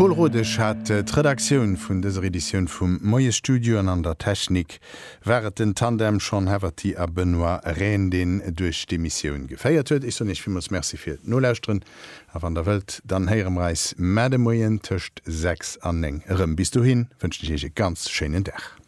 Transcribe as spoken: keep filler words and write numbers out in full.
Paul Rodech hat äh, d'Redakioun vun dëser Editionioun vum Moie Studio an der Technik wäret den Tandem schon Haverty a Benoit Rendin duch de Missionioun geféiert huet. Ich so nicht wie muss Merci fir nolächtren a an der Welt dann herem Reis Mäde Moien töcht sechs an eng. Rëm bis du hin, wënsch ich e ganz schönen Dach.